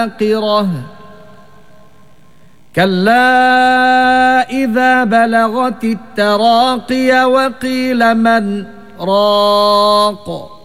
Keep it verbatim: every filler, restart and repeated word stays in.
الآخرة كلا إذا بلغت التراقي وقيل من راق